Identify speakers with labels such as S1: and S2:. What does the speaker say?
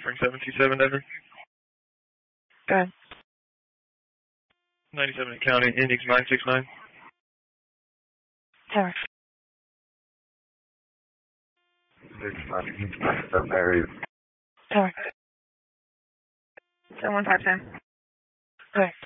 S1: Spring 727 Denver.
S2: Go ahead.
S1: 97 County, Index 969.
S2: Tower.
S3: 6 Mary.
S2: Tower.
S4: 7159.
S2: Correct.